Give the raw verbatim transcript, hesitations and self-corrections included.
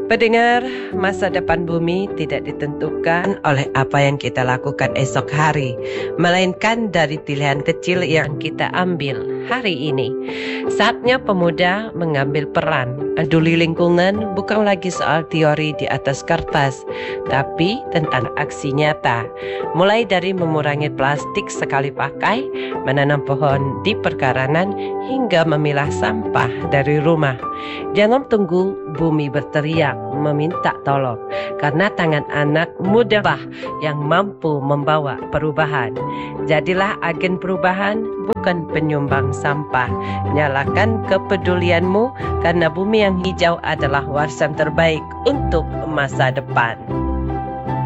Pendengar, masa depan bumi tidak ditentukan oleh apa yang kita lakukan esok hari, melainkan dari pilihan kecil yang kita ambil hari ini. Saatnya pemuda mengambil peran. Peduli lingkungan bukan lagi soal teori di atas kertas, tapi tentang aksi nyata. Mulai dari mengurangi plastik sekali pakai, menanam pohon di perkarangan, hingga memilah sampah dari rumah. Jangan tunggu bumi berteriak meminta tolong, karena tangan anak mudahlah yang mampu membawa perubahan. Jadilah agen perubahan, bukan penyumbang sampah. Nyalakan kepedulianmu, karena bumi yang hijau adalah warisan terbaik untuk masa depan.